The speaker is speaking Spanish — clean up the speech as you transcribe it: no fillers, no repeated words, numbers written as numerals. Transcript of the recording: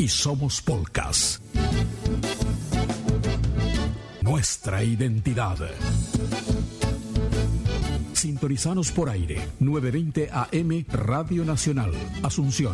y somos Polcas. Nuestra identidad. Sintonizanos por aire, 920 AM Radio Nacional, Asunción.